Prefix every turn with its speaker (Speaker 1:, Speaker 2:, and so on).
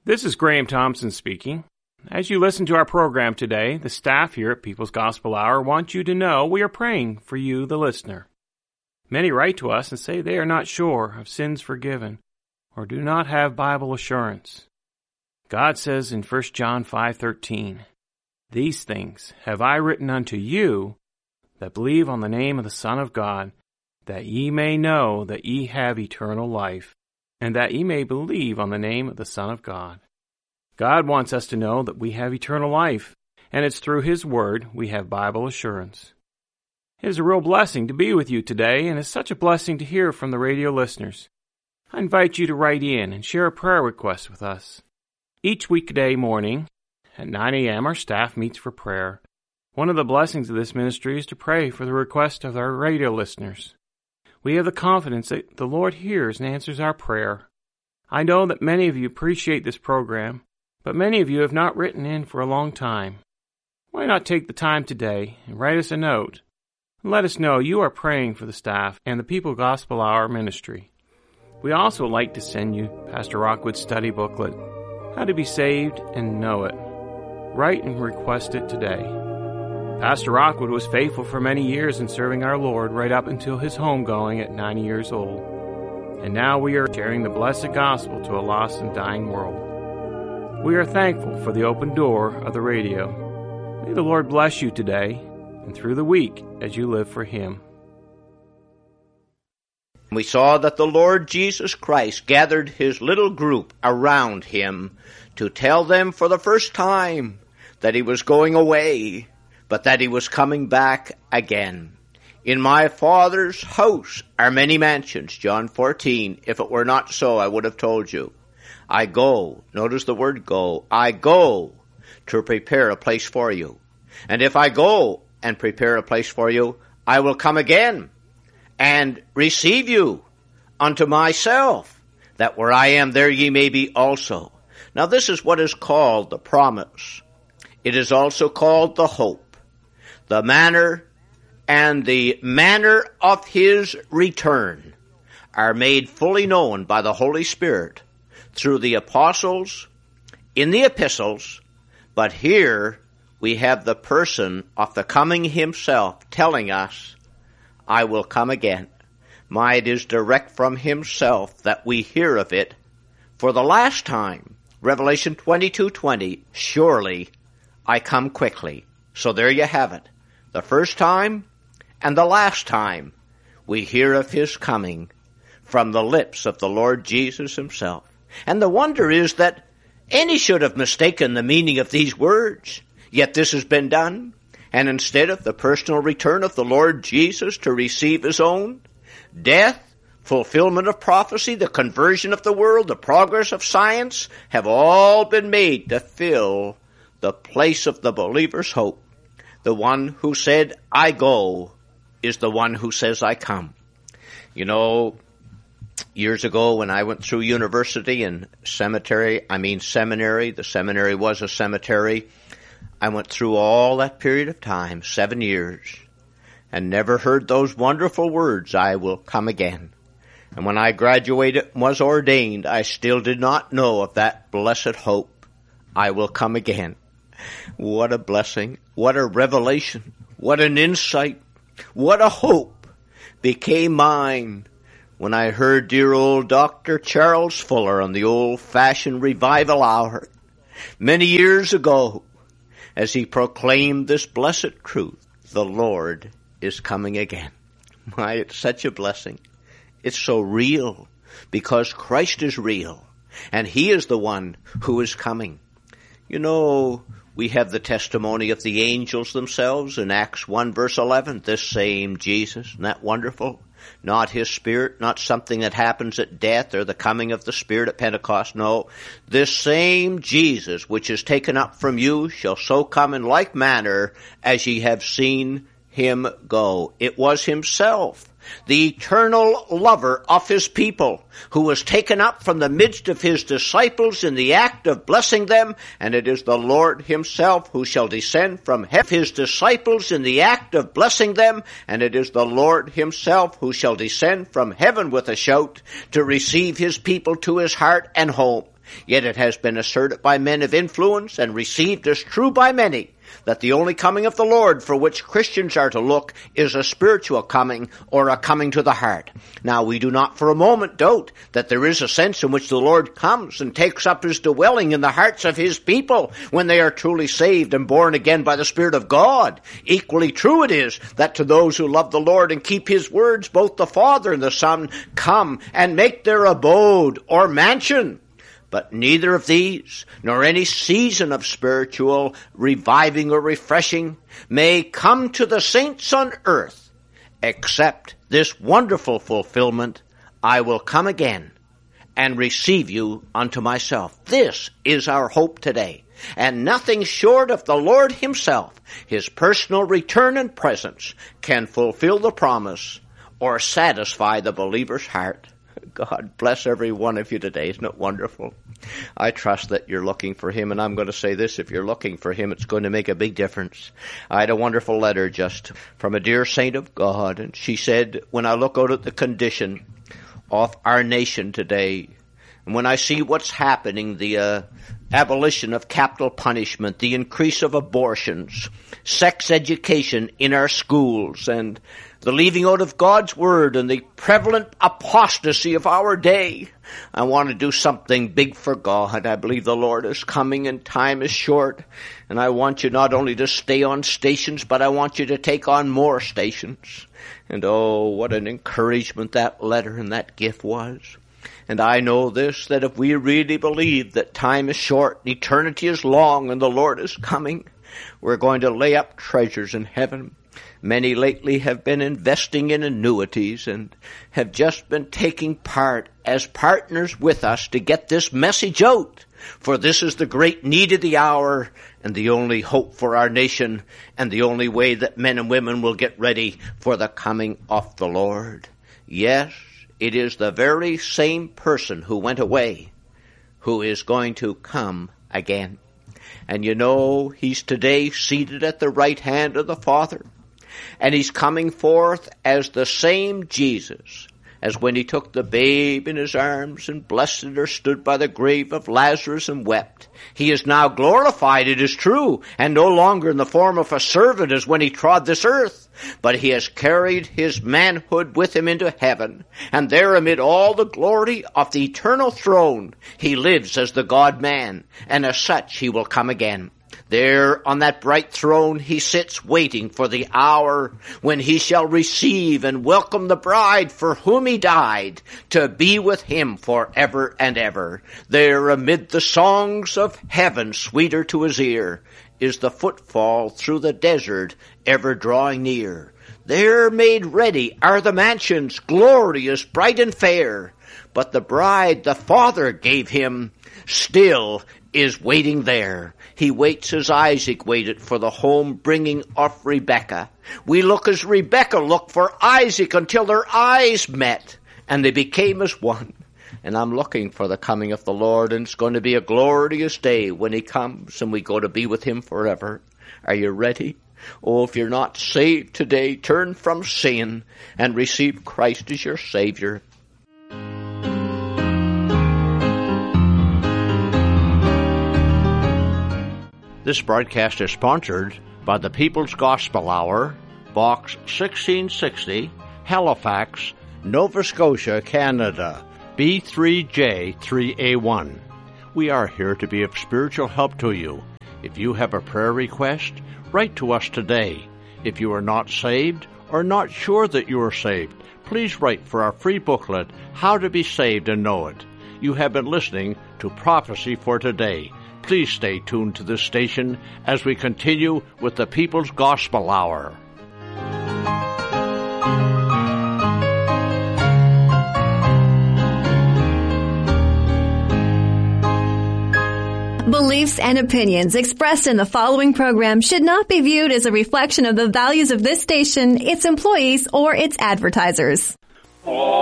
Speaker 1: This is Graham Thompson speaking. As you listen to our program today, the staff here at People's Gospel Hour want you to know we are praying for you, the listener. Many write to us and say they are not sure of sins forgiven or do not have Bible assurance. God says in 1 John 5:13, "These things have I written unto you that believe on the name of the Son of God, that ye may know that ye have eternal life, and that ye may believe on the name of the Son of God." God wants us to know that we have eternal life, and it's through His Word we have Bible assurance. It is a real blessing to be with you today, and it's such a blessing to hear from the radio listeners. I invite you to write in and share a prayer request with us. Each weekday morning at 9 a.m. our staff meets for prayer. One of the blessings of this ministry is to pray for the request of our radio listeners. We have the confidence that the Lord hears and answers our prayer. I know that many of you appreciate this program, but many of you have not written in for a long time. Why not take the time today and write us a note and let us know you are praying for the staff and the People Gospel Hour ministry. We also like to send you Pastor Rockwood's study booklet, How to Be Saved and Know It. Write and request it today. Pastor Rockwood was faithful for many years in serving our Lord right up until his homegoing at 90 years old. And now we are sharing the blessed gospel to a lost and dying world. We are thankful for the open door of the radio. May the Lord bless you today and through the week as you live for Him.
Speaker 2: We saw that the Lord Jesus Christ gathered His little group around Him to tell them for the first time that He was going away, but that He was coming back again. "In my Father's house are many mansions," John 14. "If it were not so, I would have told you. I go," notice the word go, "I go to prepare a place for you. And if I go and prepare a place for you, I will come again and receive you unto myself, that where I am, there ye may be also." Now this is what is called the promise. It is also called the hope. The manner and the manner of His return are made fully known by the Holy Spirit through the apostles, in the epistles, but here we have the person of the coming Himself telling us, "I will come again." It is direct from Himself that we hear of it for the last time. Revelation 22:20, "Surely I come quickly." So there you have it. The first time and the last time we hear of His coming from the lips of the Lord Jesus Himself. And the wonder is that any should have mistaken the meaning of these words. Yet this has been done. And instead of the personal return of the Lord Jesus to receive His own, death, fulfillment of prophecy, the conversion of the world, the progress of science have all been made to fill the place of the believer's hope. The one who said, "I go," is the one who says, "I come." You know, years ago when I went through university and seminary, the seminary was a cemetery. I went through all that period of time, 7 years, and never heard those wonderful words, "I will come again." And when I graduated and was ordained, I still did not know of that blessed hope, "I will come again." What a blessing, what a revelation, what an insight, what a hope became mine when I heard dear old Dr. Charles Fuller on the old-fashioned revival hour many years ago as he proclaimed this blessed truth, "The Lord is coming again." It's such a blessing. It's so real because Christ is real and He is the one who is coming. You know, we have the testimony of the angels themselves in Acts 1 verse 11, "This same Jesus," isn't that wonderful? Not His Spirit, not something that happens at death or the coming of the Spirit at Pentecost. No, "This same Jesus which is taken up from you shall so come in like manner as ye have seen Him go." It was Himself, the eternal lover of His people, who was taken up from the midst of His disciples in the act of blessing them, and it is the Lord Himself who shall descend from heaven, His disciples in the act of blessing them, and it is the Lord Himself who shall descend from heaven with a shout to receive His people to His heart and home. Yet it has been asserted by men of influence and received as true by many that the only coming of the Lord for which Christians are to look is a spiritual coming or a coming to the heart. Now, we do not for a moment doubt that there is a sense in which the Lord comes and takes up his dwelling in the hearts of his people when they are truly saved and born again by the Spirit of God. Equally true it is that to those who love the Lord and keep his words, both the Father and the Son come and make their abode or mansion. But neither of these, nor any season of spiritual reviving or refreshing, may come to the saints on earth, except this wonderful fulfillment, I will come again and receive you unto myself. This is our hope today, and nothing short of the Lord himself, his personal return and presence, can fulfill the promise or satisfy the believer's heart. God bless every one of you today. Isn't it wonderful? I trust that you're looking for him, and I'm going to say this, if you're looking for him, it's going to make a big difference. I had a wonderful letter just from a dear saint of God, and she said, when I look out at the condition of our nation today, and when I see what's happening, the abolition of capital punishment, the increase of abortions, sex education in our schools, and the leaving out of God's word and the prevalent apostasy of our day, I want to do something big for God. I believe the Lord is coming and time is short. And I want you not only to stay on stations, but I want you to take on more stations. And oh, what an encouragement that letter and that gift was. And I know this, that if we really believe that time is short, eternity is long, and the Lord is coming, we're going to lay up treasures in heaven. Many lately have been investing in annuities and have just been taking part as partners with us to get this message out. For this is the great need of the hour and the only hope for our nation and the only way that men and women will get ready for the coming of the Lord. Yes, it is the very same person who went away who is going to come again. And you know, he's today seated at the right hand of the Father. And he's coming forth as the same Jesus as when he took the babe in his arms and blessed or stood by the grave of Lazarus and wept. He is now glorified, it is true, and no longer in the form of a servant as when he trod this earth, but he has carried his manhood with him into heaven, and there amid all the glory of the eternal throne, he lives as the God-man, and as such he will come again. There on that bright throne he sits waiting for the hour when he shall receive and welcome the bride for whom he died to be with him forever and ever. There amid the songs of heaven sweeter to his ear is the footfall through the desert ever drawing near. There made ready are the mansions, glorious, bright and fair. But the bride the Father gave him still is waiting there. He waits as Isaac waited for the home bringing of Rebekah. We look as Rebekah looked for Isaac until their eyes met and they became as one. And I'm looking for the coming of the Lord, and it's going to be a glorious day when he comes and we go to be with him forever. Are you ready? Oh, if you're not saved today, turn from sin and receive Christ as your Savior. This broadcast is sponsored by the People's Gospel Hour, Box 1660, Halifax, Nova Scotia, Canada, B3J3A1. We are here to be of spiritual help to you. If you have a prayer request, write to us today. If you are not saved or not sure that you are saved, please write for our free booklet, How to Be Saved and Know It. You have been listening to Prophecy for Today. Please stay tuned to this station as we continue with the People's Gospel Hour.
Speaker 3: Beliefs and opinions expressed in the following program should not be viewed as a reflection of the values of this station, its employees, or its advertisers.